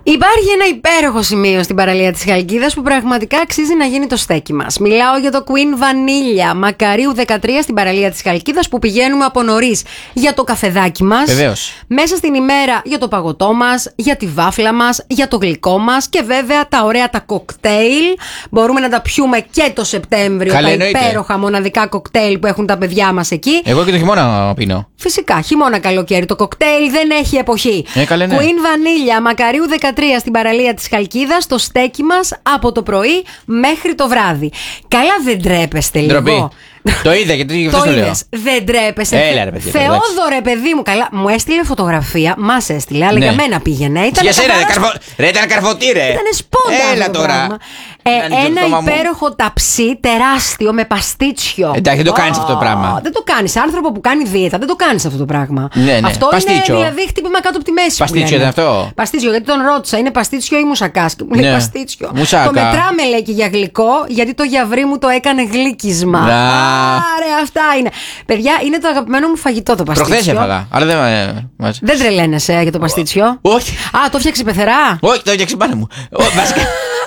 Υπάρχει ένα υπέροχο σημείο στην παραλία της Χαλκίδας που πραγματικά αξίζει να γίνει το στέκι μας. Μιλάω για το Queen Vanilla, Μακαρίου 13 στην παραλία της Χαλκίδας, που πηγαίνουμε από νωρίς για το καφεδάκι μας. Βεβαίως. Μέσα στην ημέρα για το παγωτό μας, για τη βάφλα μας, για το γλυκό μας και βέβαια τα ωραία τα κοκτέιλ. Μπορούμε να τα πιούμε και το Σεπτέμβριο. Καλά, τα εννοείται. υπέροχα μοναδικά κοκτέιλ που έχουν τα παιδιά μας εκεί. Εγώ και το χειμώνα πίνω. Φυσικά, χειμώνα, καλοκαίρι. Το κοκτέιλ δεν έχει εποχή. Καλέ, ναι. Queen Vanilla, Μακαρίου 13 στην παραλία της Χαλκίδας, το στέκι μας από το πρωί μέχρι το βράδυ. Καλά, δεν τρέπεστε λίγο? Ντροπή. Το είδα γιατί γι' αυτό το λέω. Δεν τρέπεστε? Έλα, ρε παιδί. Θεόδωρε, παιδί μου, καλά. Μου έστειλε φωτογραφία, μας έστειλε, αλλά Ναι. για μένα πήγαινε. Για σένα, ρε, ήταν καρφωτή, ρε. Ήταν σπόντα. Έλα αυτό το τώρα. πράγμα. Ήταν το Ένα στόμα μου. υπέροχο ταψί τεράστιο με παστίτσιο. Εντάξει, δεν το κάνεις αυτό το πράγμα. Δεν το κάνεις. Άνθρωπο που κάνει δίαιτα, δεν το κάνεις αυτό το πράγμα. Ναι. Αυτό Παστίτσιο. είναι δηλαδή χτύπημα κάτω από τη μέση. Παστίτσιο ήταν αυτό? Παστίτσιο, γιατί τον ρώτησα, είναι παστίτσιο ή μουσακάς. Και μου λέει Ναι. παστίτσιο. Μουσάκα. Το μετράμε, λέει, και για γλυκό, γιατί το γιαβρί μου το έκανε γλύκισμα. Άρε, αυτά είναι. Παιδιά, είναι το αγαπημένο μου φαγητό το παστίτσιο. Προχθές έφαγα, αλλά δεν μας. Δεν τρελαίνεσαι για το παστίτσιο? Όχι. Α, το φτιάξε η πεθερά. Όχι, το έφτιαξε η μάνα μου. Βασικά.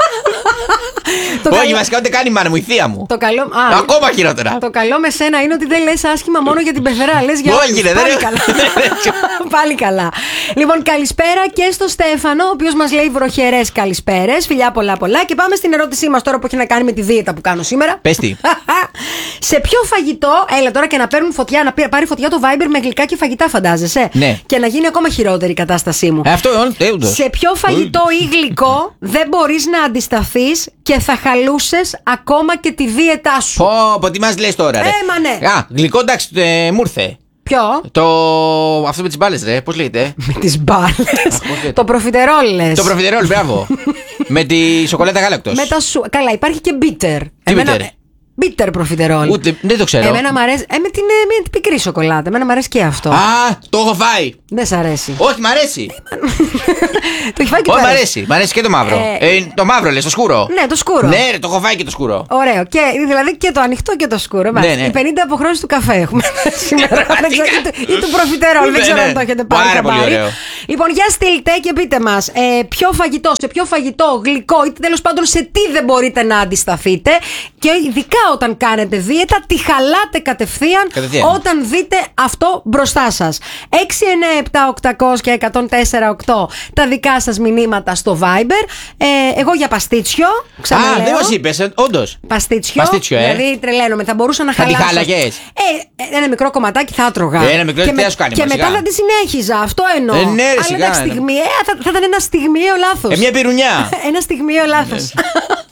Το Όχι, καλό- βασικά ούτε κάνει η μάνα μου, η θεία μου. Το καλό. Ακόμα χειρότερα. Το καλό με σένα είναι ότι δεν λες άσχημα μόνο για την πεθερά. Λες για Όχι, όλους. ρε, Πάλι δεν- καλά. Πάλι καλά. Λοιπόν, καλησπέρα και στο Στέφανο, ο οποίος μας λέει βροχερές καλησπέρες. Φιλιά πολλά πολλά. Και πάμε στην ερώτησή μας τώρα που έχει να κάνει με τη δίαιτα που κάνω σήμερα. Πες τι. Σε ποιο φαγητό, έλα τώρα και να παίρνουν φωτιά, να πάρει φωτιά το Viber με γλυκά και φαγητά, φαντάζεσαι. Ναι. Και να γίνει ακόμα χειρότερη η κατάστασή μου. Αυτό όντως. Σε ποιο φαγητό ή γλυκό δεν μπορείς να αντισταθείς και θα χαλούσες ακόμα και τη δίαιτά σου? Πω, τι μας λες τώρα, ρε. Μα ναι. Α, γλυκό, εντάξει, μου ήρθε. Ποιο? Αυτό με τις μπάλες, ρε, πώς λέγεται. Με τις μπάλες. λέγεται? Το προφιτερόλ λες. Το προφιτερόλ, μπράβο. Με τη σοκολάτα γάλακτος. Με τα σου. Καλά, υπάρχει και bitter. Τι bitter? Bitter προφιτερόλ. Ούτε, δεν το ξέρω. Εμένα μου αρέσει. Με την πικρή σοκολάτα. Εμένα μου αρέσει και αυτό. Α, το έχω φάει. Δεν σ' αρέσει. Όχι, μ' αρέσει. Το έχει φάει και Όχι, μ' πέρα. αρέσει. Μ' αρέσει και το μαύρο. Ε, Το μαύρο, λες, το σκούρο. Ναι, το σκούρο. Ναι, ρε, το έχω φάει και το σκούρο. Ωραίο. Και δηλαδή και το ανοιχτό και το σκούρο. Ναι, ναι. Οι 50 αποχρώσεις του καφέ έχουμε σήμερα. Δεν ξέρω, ή του προφιτερόλ. Δεν Ναι, ξέρω ναι. αν το έχετε πάρει. Πάρα πολύ χαμπάρι. ωραίο. Λοιπόν, για στείλτε και πείτε μας σε ποιο φαγητό, γλυκό ή τέλος πάντων σε τι δεν μπορείτε να αντισταθείτε. Και ειδικά όταν κάνετε δίαιτα, τη χαλάτε κατευθείαν όταν δείτε αυτό μπροστά σας. 697-800 και 104-8 τα δικά σας μηνύματα στο Viber. Εγώ για παστίτσιο. Ξαναλέω. Α, δεν μας είπες, όντως. Παστίτσιο. Παστίτσιο, Δηλαδή τρελαίνομαι. Θα μπορούσα να Θα τη χαλάσω. χάλαγες? Ένα μικρό κομματάκι θα έτρωγα. Ένα μικρό τι θα σου κάνει, και μα, μετά σιγά. θα τη συνέχιζα. Αυτό εννοώ. Ναι, ρε, Αλλά σιγά, εντάξει, ναι. θα ήταν ένα στιγμιαίο λάθος. Μια πυρουνιά. Ένα στιγμιαίο λάθος.